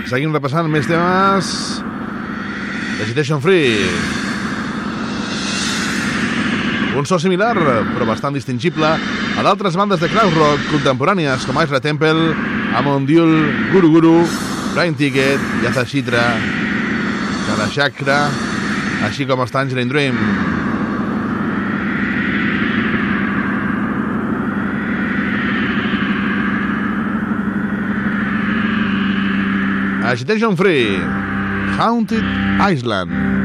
Seguim repassant més temes d'Agitation Free. Un so similar, però bastant distingible, a d'altres bandes de crowd rock contemporànies com Azra Temple, Amondul, Guru Guru, Blind Ticket, Yathashitra, Kalashakra, així com els Tangerine Dream. Agitation Free, Haunted Island.